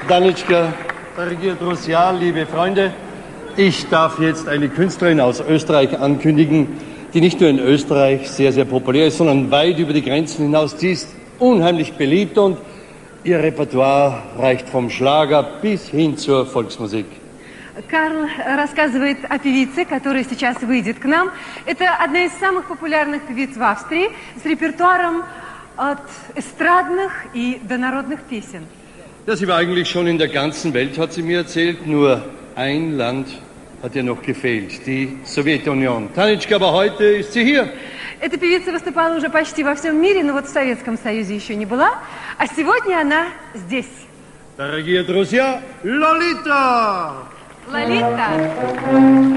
Danitschka, dirigiert Russia, liebe Freunde. Ich darf jetzt eine Künstlerin aus Österreich ankündigen, die nicht nur in Österreich sehr, sehr populär ist, sondern weit über die Grenzen hinaus. Die ist unheimlich beliebt und ihr Repertoire reicht vom Schlager bis hin zur Volksmusik. Карл рассказывает о певице, которая сейчас выйдет к нам. Это одна из самых популярных певиц в Австрии с репертуаром от эстрадных и до народных песен. Ja, sie war eigentlich schon in der ganzen Welt, hat sie mir erzählt. Nur ein Land hat ihr noch gefehlt, die Sowjetunion. Tanitschka, aber heute ist sie hier. Эта певица выступала уже почти во всем мире, но вот в Советском Союзе еще не была. А сегодня она здесь. Dirigiert Russia, Lolita! Лолита.